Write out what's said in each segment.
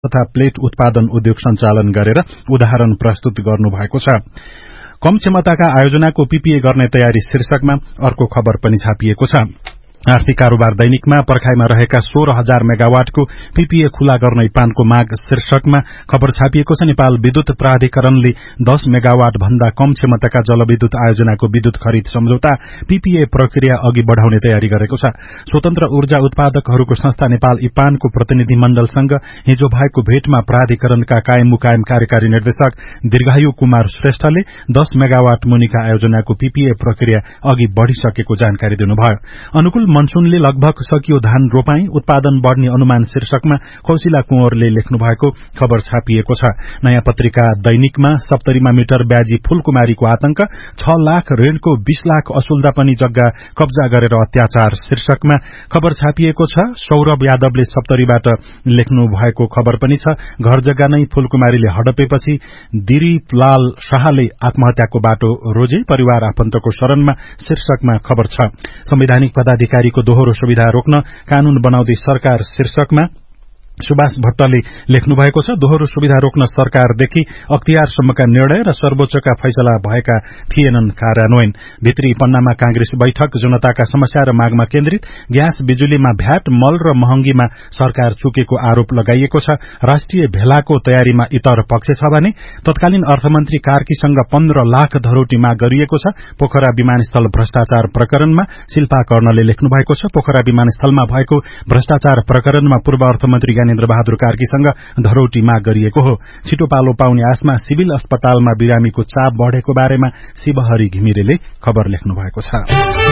तथा प्लेट उत्पादन उद्योग सञ्चालन गरेर उदाहरण प्रस्तुत गर्नुभएको छ। कम क्षमताका आयोजनाको पीपीए गर्ने तयारी शीर्षकमा अर्को खबर पनि छापिएको छ। आर्थिक कारोबार दैनिकमा पर्खाइमा रहेका 16,000 मेगावाटको पीपीए खुला गर्न इपानको माग शीर्षकमा खबर छापिएको छ। नेपाल विद्युत प्राधिकरणले 10 मेगावाट भन्दा कम क्षमताका जलविद्युत आयोजनाको विद्युत खरिद सम्झौता पीपीए प्रक्रिया अघि बढ़ाउने तयारी गरेको छ। स्वतन्त्र ऊर्जा उत्पादकहरूको संस्था नेपाल इपानको प्रतिनिधि मण्डलसँग हिजो भएको भेटमा प्राधिकरणका कायम मुकायम कार्यकारी निर्देशक दीर्घायु कुमार श्रेष्ठले 10 मेगावाट मुनिका आयोजनाको पीपीए प्रक्रिया अघि बढ़िसकेको जानकारी दिनुभयो। अनुकूल मनसूनले लगभग सकियो धान रोपाई, उत्पादन बढ़ने अनुमान शीर्षकमा कौशिला कुँवरले लेख्नु भएको खबर छापिएको छ। नयाँ पत्रिका दैनिकमा सप्तरीमा मिटर ब्याजी फूलकुमारीको आतंक, 6 लाख ऋणको 20 लाख असुल्दा पनि जग्गा कब्जा गरेर अत्याचार शीर्षकमा खबर छापिएको छ। सौरभ यादवले सप्तरीबाट लेख्नु भएको खबर पनि छ। घर जग्गा नै फूलकुमारीले हडपेपछि दिलीपलाल शाहले आत्महत्याको बाटो रोजे, परिवार आफन्तको शरणमा शीर्षकमा खबर छ। संवैधानिक पदाधिकारी को दोहोरो सुविधा रोक्न कानून बनाउँदै सरकार शीर्षकमा सुभाष भट्टले लेख्नु भएको छ। दोहोरो सुविधा रोक्न सरकारदेखि अख्तियारसम्मका निर्णय र सर्वोच्चका फैसला भएका थिएनन् कार्यान्वयन। भित्री पन्नामा कांग्रेस बैठक जनताका समस्या र मागमा केन्द्रित, ग्यास बिजुलीमा भ्याट, मल र महँगीमा सरकार चुकेको आरोप लगाइएको छ। राष्ट्रिय भेलाको तयारीमा इतर पक्ष छ भने तत्कालीन अर्थमन्त्री कार्कीसँग 15 लाख धरोटी माग गरिएको छ। पोखरा विमानस्थल भ्रष्टाचार प्रकरणमा शिल्पा कर्णले लेख्नु भएको छ। पोखरा विमानस्थलमा भएको भ्रष्टाचार प्रकरणमा पूर्व अर्थमन्त्री ज्ञानेन्द्र बहादुर कार्कीसँग धरोटी माग गरिएको हो। छिटो पालो पाउने आशमा सिभिल अस्पतालमा बिरामीको चाप बढ़ेको बारेमा शिवहरी घिमिरेले खबर लेख्नु भएको छ।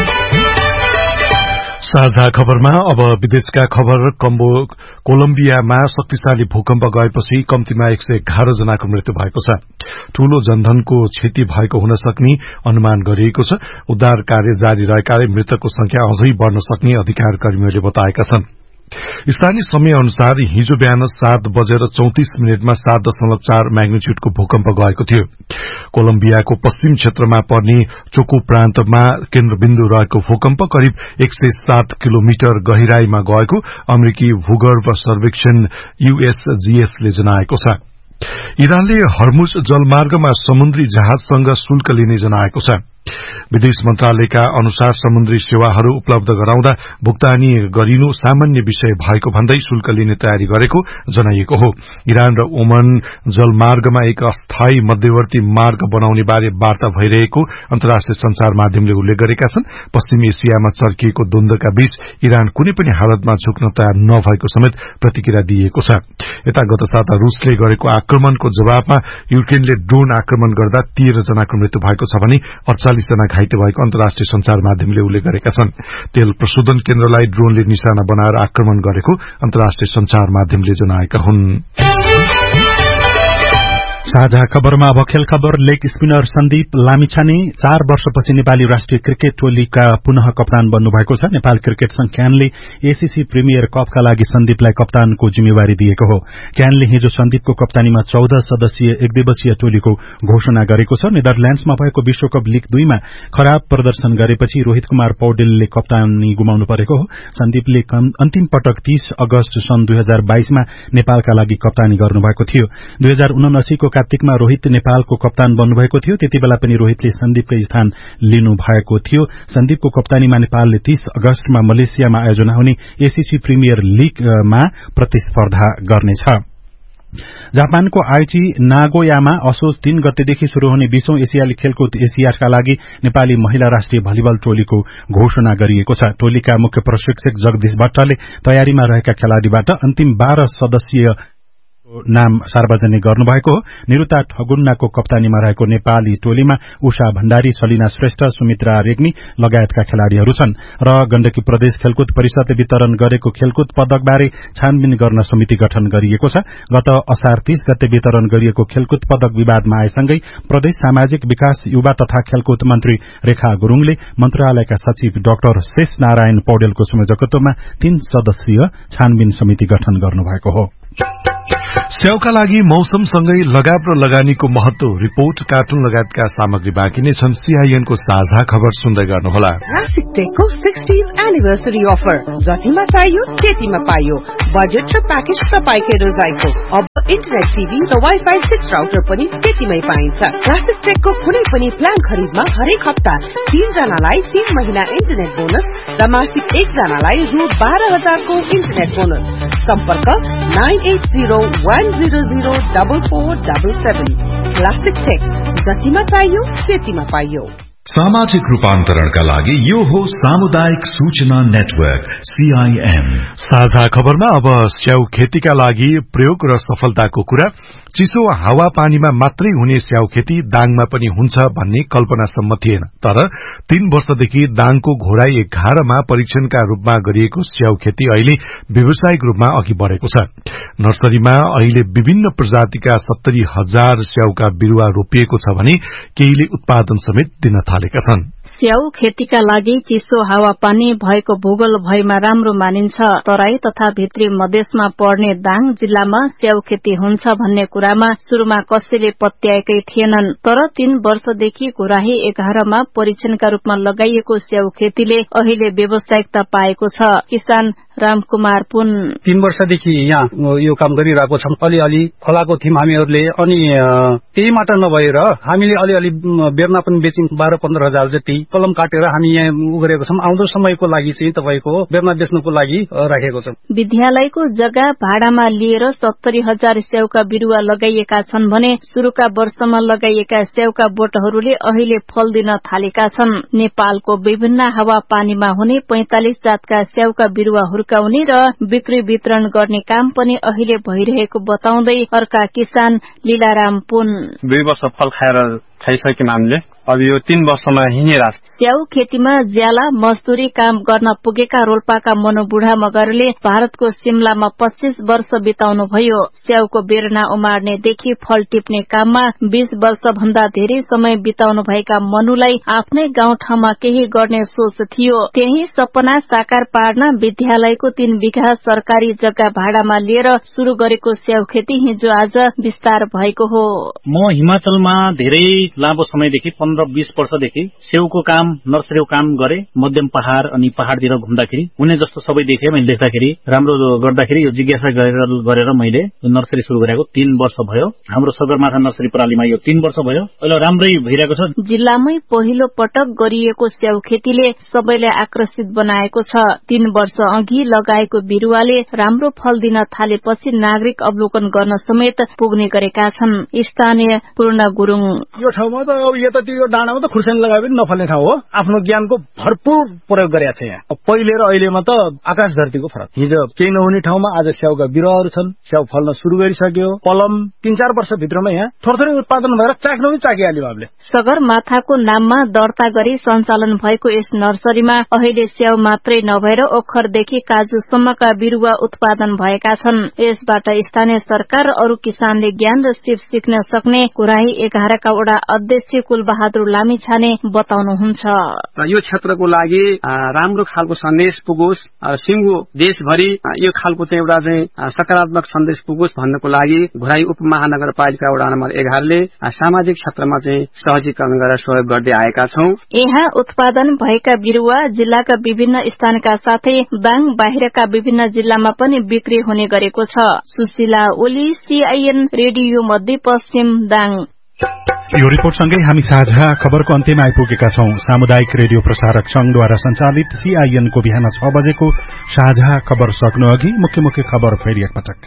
साझा खबरमा अब विदेशका खबर। कोलम्बियामा शक्तिशाली भूकम्प गएपछि कम्तीमा 111 जनाको मृत्यु भएको छ। ठूलो जनधनको क्षति भएको हुन सक्ने अनुमान गरिएको छ। उद्धार कार्य जारी रहेकाले मृतकको संख्या अझै बढ़न सक्ने अधिकार कर्मीहरूले बताएका छन्। स्थानीय समय अनुसार हिजो बिहान 7:34 7.4 म्याग्निट्युडको भूकम्प गएको थियो। कोलम्बियाको पश्चिम क्षेत्रमा पर्ने चोको प्रान्तमा केन्द्रबिन्दु रहेको भूकम्प करिब 107 किलोमिटर गहिराईमा गएको अमेरिकी भूगर्भ सर्वेक्षण USGS ले जनाएको छ। इरानले हर्मुज जलमार्गमा समुद्री जहाजसँग शुल्क लिने जनाएको छ। विदेश मन्त्रालयका अनुसार समुद्री सेवाहरू उपलब्ध गराउँदा भुक्तानी गरिनु सामान्य विषय भएको भन्दै शुल्क लिने तयारी गरेको जनाइएको हो। इरान र ओमन जलमार्गमा एक अस्थायी मध्यवर्ती मार्ग बनाउने बारे वार्ता भइरहेको अन्तर्राष्ट्रिय संचार माध्यमले उल्लेख गरेका छन्। पश्चिम एसियामा चर्किएको द्वन्द्वका बीच इरान कुनै पनि हालतमा झुक्न तयार नभएको समेत प्रतिक्रिया दिएको छ। यता गत साता रूसले गरेको आक्रमणको जवाबमा युक्रेनले ड्रोन आक्रमण गर्दा 13 जनाको मृत्यु भएको छ भने 48 जना घाइते भएको अन्तर्राष्ट्रिय संचार माध्यमले उल्लेख गरेका छन्। तेल प्रशोधन केन्द्रलाई ड्रोनले निशाना बनाएर आक्रमण गरेको अन्तर्राष्ट्रिय संचार माध्यमले जनाएका हुन्। साझा खबरमा अब खेल खबर। लेग स्पिनर सन्दीप लामिछाने 4 वर्षपछि नेपाली राष्ट्रिय क्रिकेट टोलीका पुनः कप्तान बन्नुभएको छ। नेपाल क्रिकेट संघ क्यानले एसीसी प्रिमियर कपका लागि सन्दीपलाई कप्तानको जिम्मेवारी दिएको हो। क्यानले हिजो सन्दीपको कप्तानीमा 14 सदस्यीय एकदिवसीय टोलीको घोषणा गरेको छ। नेदरल्याण्ड्समा भएको विश्वकप लीग 2 मा खराब प्रदर्शन गरेपछि रोहित कुमार पौडेलले कप्तानी गुमाउनु परेको हो। सन्दीपले अन्तिम पटक 30 अगस्त सन् 2022 मा नेपालका लागि कप्तानी गर्नुभएको थियो। 2079 को कार्तिकमा रोहित नेपालको कप्तान बन्नुभएको थियो। त्यतिबेला पनि रोहितले सन्दीपकै स्थान लिनु भएको थियो। सन्दीपको कप्तानीमा नेपालले 30 अगस्तमा मलेसियामा आयोजना हुने एसीसी प्रिमियर लीगमा प्रतिस्पर्धा गर्नेछ। जापानको आइची नागोयामा असोज 3 गतेदेखि शुरू हुने 20औं एसियाली खेलकुद एसियाडका लागि नेपाली महिला राष्ट्रिय भलिबल टोलीको घोषणा गरिएको छ। टोलीका मुख्य प्रशिक्षक जगदीश भट्टले तयारीमा रहेका खेलाड़ीबाट अन्तिम 12 सदस्यीय नाम सार्वजनिक गर्नुभएको हो। निरुता ठगुन्नाको कप्तानीमा रहेको नेपाली टोलीमा उषा भण्डारी, सलिना श्रेष्ठ, सुमित्रा रेग्मी लगायतका खेलाड़ीहरू छन्। र गण्डकी प्रदेश खेलकुद परिषदले वितरण गरेको खेलकुद पदकबारे छानबिन गर्न समिति गठन गरिएको छ। गत असार 30 गते वितरण गरिएको खेलकुद पदक विवादमा आएसँगै प्रदेश सामाजिक विकास, युवा तथा खेलकुद मन्त्री रेखा गुरूङले मन्त्रालयका सचिव डाक्टर शेष नारायण पौडेलको संयोजकत्वमा 3 सदस्यीय छानबिन समिति गठन गर्नुभएको हो। स्याउका लागि मौसमसँगै लगाव र लगानीको महत्व रिपोर्ट कार्टुन लगायतका सामग्री बाँकी नै छन्। CIN को साझा खबर सुन्दै गर्नुहोला। क्लासिक टेकको 60th एनिभर्सरी अफर, जतिमा चाहियो त्यतिमा पाइयो। बजेट र प्याकेज तपाईकै रोजाइको। अब इन्टरनेट टिभी र वाइफाई 6 राउटर पनि त्यतिमै पाइन्छ। क्लासिक टेकको कुनै पनि प्लान खरिदमा हरेक हप्ता 3 जनालाई 3 महिना इन्टरनेट बोनस र मासिक 1 जनालाई रु 12,000 को इन्टरनेट बोनस। सम्पर्क 9801004477। क्लासिक टेक, जतिमा चाहियो त्यतिमा पाइयो। सामाजिक रूपान्तरणका लागि यो हो सामुदायिक सूचना नेटवर्क CIN। साझा खबरमा अब स्याउ खेतीका लागि प्रयोग र सफलताको कुरा। चिसो हावापानीमा मात्रै हुने स्याउ खेती दाङमा पनि हुन्छ भन्ने कल्पनासम्म थिएन, तर 3 वर्षदेखि दाङको घोडाई 11 परीक्षणका रूपमा गरिएको स्याउ खेती अहिले व्यावसायिक रूपमा अघि बढ़ेको छ। नर्सरीमा अहिले विभिन्न प्रजातिका 70,000 स्याउका बिरूवा रोपिएको छ भने केहीले उत्पादन समेत दिन थालेका छन्। स्याउ खेतीका लागि चिसो हावापानी भएको भूगोल भएमा राम्रो मानिन्छ। तराई तथा भित्री मधेसमा पर्ने दाङ जिल्लामा स्याउ खेती हुन्छ भन्ने कुरामा शुरूमा कसैले पत्याएकै थिएनन्, तर 3 वर्षदेखि घोराही 11 परीक्षणका रूपमा लगाइएको स्याउ खेतीले अहिले व्यावसायिकता पाएको छ। किसान रामकुमार पुन 3 वर्षदेखि यहाँ यो काम गरिरहेको छौं। अलिअलि फलाको थियौं हामीहरूले, अनि त्यही मात्र नभएर हामीले अलिअलि बेर्ना पनि बेच्यौं। 12-15 हजार जति कलम काटेर हामी यहाँ गरेको छौं। आउँदो समयको लागि चाहिँ तपाईको बेर्ना बेच्नको लागि राखेको छौं। विद्यालयको जग्गा भाडामा लिएर 70,000 स्याउका बिरूवा लगाइएका छन् भने सुरुका वर्षमा लगाइएका स्याउका बोटहरूले अहिले फल दिन थालेका छन्। नेपालको विभिन्न हावापानीमा हुने 45 जातका स्याउका बिरूवा हुर्काउने र बिक्री वितरण गर्ने काम पनि अहिले भइरहेको बताउँदै अर्का किसान लीलाराम पुन 2 वर्ष फल खाएर खाइसक्यौं हामीले। अब यो 3 वर्षमा हिँडिरहेछ। स्याउ खेतीमा ज्याला मजदुरी काम गर्न पुगेका रोल्पाका मनु बुढा मगरले भारतको सिमलामा 25 वर्ष बिताउनु भयो। स्याउको बेर्ना उमार्नेदेखि फल टिप्ने काममा 20 वर्ष भन्दा धेरै समय बिताउनु भएका मनुलाई आफ्नै गाउँठाउँमा केही गर्ने सोच थियो। त्यही सपना साकार पार्न विद्यालयको 3 बिघा सरकारी जग्गा भाडामा लिएर शुरू गरेको स्याउ खेती हिजो आज विस्तार भएको हो। म हिमाचलमा धेरै लामो समयदेखि 15-20 वर्षदेखि स्याउको काम, नर्सरीको काम गरे। मध्यम पहाड़ अनि पहाड़तिर घुम्दाखेरि उनी जस्तो सबै देखे। मैले देख्दाखेरि राम्रो गर्दाखेरि यो जिज्ञासा गरेर मैले नर्सरी शुरू गरेको 3 वर्ष भयो। हाम्रो सगरमाथा नर्सरी प्रणालीमा यो 3 वर्ष भयो। अहिले राम्रै भइरहेको छ। जिल्लामै पहिलो पटक गरिएको स्याउ खेतीले सबैलाई आकर्षित बनाएको छ। 3 वर्ष अघि लगाएको बिरूवाले राम्रो फल दिन थालेपछि नागरिक अवलोकन गर्न समेत पुग्ने गरेका छन्। स्थानीय पूर्ण गुरुङ यो ठाउँमा त अब यतातिर डाँडामा त खुर्सानी लगाए पनि नफल्ने ठाउँ हो। आफ्नो ज्ञानको भरपूर प्रयोग गरेको छ यहाँ। पहिले र अहिलेमा त आकाश धरतीको फरक। हिजो केही नहुने ठाउँमा आज स्याउका बिरुवाहरू छन्। स्याउ फल्न शुरू गरिसक्यो। कलम 3-4 वर्ष भित्रमा यहाँ थोरै उत्पादन भएर चाख्न पनि चाकिहाल्यो हामीले। सगरमाथाको नाममा दर्ता गरी सञ्चालन भएको यस नर्सरीमा अहिले स्याउ मात्रै नभएर ओखरदेखि काजुसम्मका बिरुवा उत्पादन भएका छन्। यसबाट स्थानीय सरकार र अरू किसानले ज्ञान र सिप सिक्न सक्ने घोराही 11 का वडा अध्यक्ष कुलबहादुर लामिछाने बताउनुहुन्छ। यो क्षेत्रको लागि राम्रो खालको सन्देश पुगोस्, सिङ्गो देशभरि यो खालको चाहिँ एउटा चाहिँ सकारात्मक सन्देश पुगोस् भन्नको लागि घोराही उपमहानगरपालिका वडा नम्बर 11 ले सामाजिक क्षेत्रमा चाहिँ सहजीकरण गरेर सहयोग गर्दै आएका छौं। यहाँ उत्पादन भएका बिरुवा जिल्लाका विभिन्न स्थानका साथै दाङ बाहिरका विभिन्न जिल्लामा पनि बिक्री हुने गरेको छ। सुशीला ओली, CIN रेडियो मध्यपश्चिम दाङ। यो रिपोर्टसँगै हामी साझा खबरको अन्त्यमा आइपुगेका छौं। सामुदायिक रेडियो प्रसारक संघद्वारा सञ्चालित CIN को बिहान 6 बजेको साझा खबर सक्नु अघि मुख्य खबर फेरि एकपटक।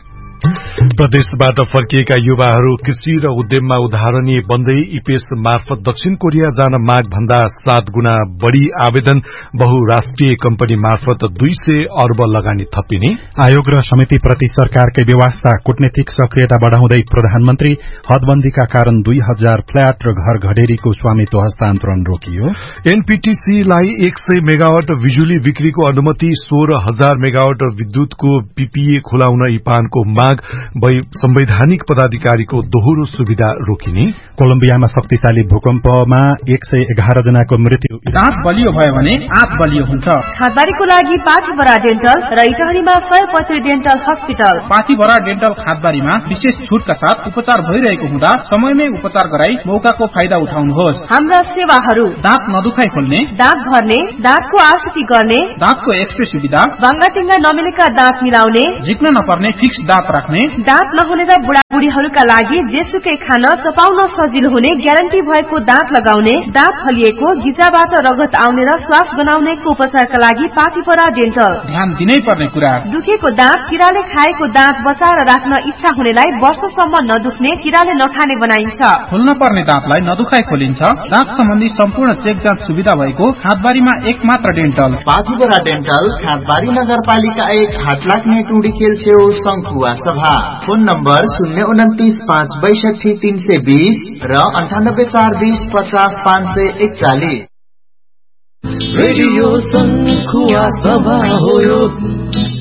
प्रदेशबाट फर्किएका युवाहरू कृषि र उद्यममा उदाहरणीय बन्दै इपेस मार्फत दक्षिण कोरिया जान माग भन्दा 7 गुणा बढ़ी आवेदन। बहुराष्ट्रिय कम्पनी मार्फत 200 अर्ब लगानी थपिने। आयोग र समिति प्रति सरकारकै व्यवस्था, कूटनीतिक सक्रियता बढ़ाउँदै प्रधानमन्त्री। हदबन्दीका कारण 2000 फ्ल्याट र घर घडेरीको स्वामित्व हस्तान्तरण रोकियो। NPTC लाई 100 मेगावाट बिजुली बिक्रीको अनुमति। 16,000 मेगावाट विद्युतको PPA खुलाउन इपानको माग। माग भई संवैधानिक पदाधिकारीको दोहोरो सुविधा रोकिने, कोलम्बियामा शक्तिशाली भूकम्पमा 111 जनाको मृत्यु, दाँत बलियो भयो भने आँत बलियो हुन्छ। खादबारीको लागि पाथीभरा डेन्टल र इटहरीमा 100% डेन्टल हस्पिटल। पाथीभरा डेन्टल खादबारीमा विशेष छुटका साथ उपचार भइरहेको हुँदा समयमै उपचार गराई मौकाको फाइदा उठाउनुहोस्। हाम्रा सेवाहरू दाँत नदुखाइ खोल्ने, दाँत भर्ने, दाँतको आकृति गर्ने, दाँतको एक्सरे सुविधा, बाङ्गाटिङ्गा नमिलेका दाँत मिलाउने, झिक्न नपर्ने फिक्स दाँत राख्ने, दाँत नहुने र बुढाबुढीहरूका लागि जेसुकै खान चपाउन सजिलो हुने ग्यारेन्टी भएको दाँत लगाउने, दाँत फलिएको, गिजाबाट रगत आउने र श्वास बनाउनेको उपचारका लागि पाथीभरा डेन्टल। ध्यान दिनै पर्ने कुरा, दुखेको दाँत, किराले खाएको दाँत बचाएर राख्न इच्छा हुनेलाई वर्षसम्म नदुख्ने, किराले नखाने बनाइन्छ। खोल्न पर्ने दाँतलाई नदुखाइ खोलिन्छ। दाँत सम्बन्धी सम्पूर्ण चेक जाँच सुविधा भएको खादबारीमा एकमात्र डेन्टल। पाथीभरा डेन्टल, खादबारी नगरपालिका 1, हाटलाग्ने टुडीखेल छेउ, सङ्खुवा सभा। फोन नम्बर 029 562 320 र 98 420 50 541। रेडियो सङ्खुवा सभा हो यो।